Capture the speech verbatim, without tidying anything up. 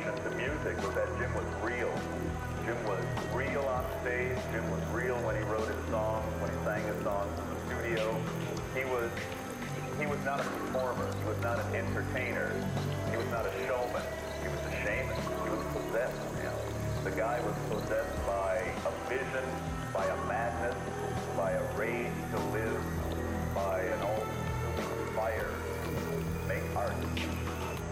contribution to music was that Jim was real. Jim was real on stage. Jim was real when he wrote his songs, when he sang his songs in the studio. He was he was not a performer. He was not an entertainer. He was not a showman. He was a shaman. He was possessed, man. The guy was possessed by a vision, by a madness, by a rage to live, by an all-consuming fire to make art.